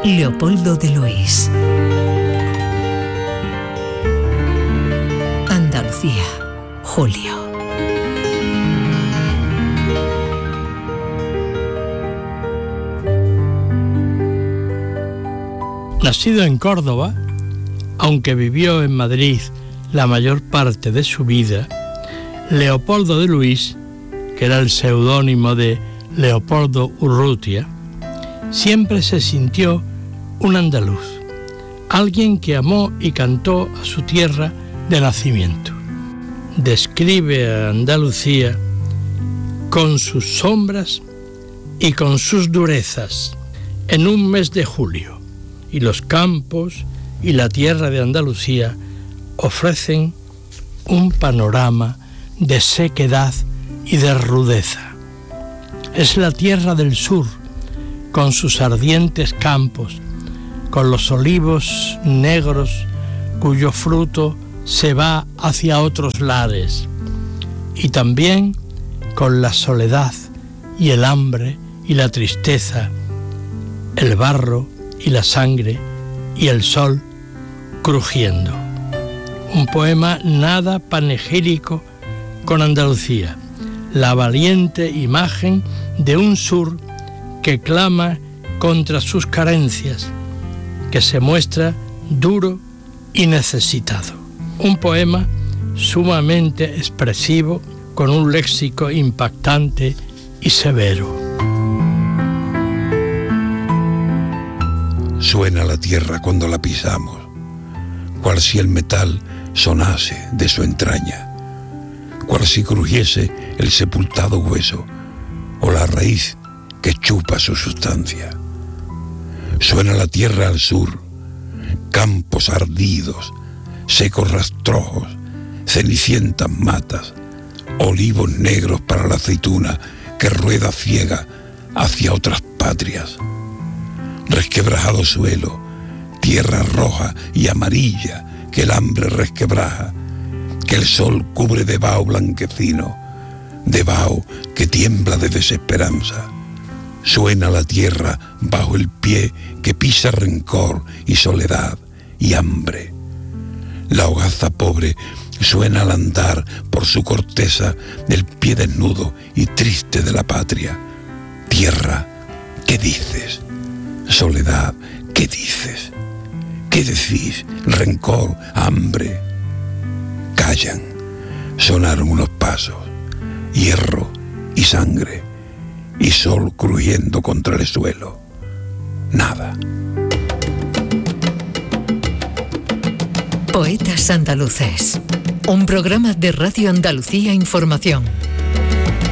Leopoldo de Luis. Andalucía, Julio. Nacido en Córdoba, aunque vivió en Madrid la mayor parte de su vida, Leopoldo de Luis, que era el seudónimo de Leopoldo Urrutia, siempre se sintió un andaluz, alguien que amó y cantó a su tierra de nacimiento. Describe a Andalucía con sus sombras y con sus durezas en un mes de julio, y los campos y la tierra de Andalucía ofrecen un panorama de sequedad y de rudeza. Es la tierra del sur, con sus ardientes campos, con los olivos negros cuyo fruto se va hacia otros lares, y también con la soledad y el hambre y la tristeza, el barro y la sangre y el sol crujiendo. Un poema nada panegírico con Andalucía, la valiente imagen de un sur que clama contra sus carencias, que se muestra duro y necesitado. Un poema sumamente expresivo, con un léxico impactante y severo. Suena la tierra cuando la pisamos, cual si el metal sonase de su entraña, cual si crujiese el sepultado hueso o la raíz que chupa su sustancia. Suena la tierra al sur, campos ardidos, secos rastrojos, cenicientas matas, olivos negros para la aceituna que rueda ciega hacia otras patrias. Resquebrajado suelo, tierra roja y amarilla que el hambre resquebraja, que el sol cubre de vaho blanquecino, de vaho que tiembla de desesperanza. Suena la tierra bajo el pie que pisa rencor y soledad y hambre. La hogaza pobre suena al andar por su corteza del pie desnudo y triste de la patria. Tierra, ¿qué dices? Soledad, ¿qué dices? ¿Qué decís? Rencor, hambre. Callan. Sonaron unos pasos, hierro y sangre, y sol crujiendo contra el suelo. Nada. Poetas andaluces. Un programa de Radio Andalucía Información.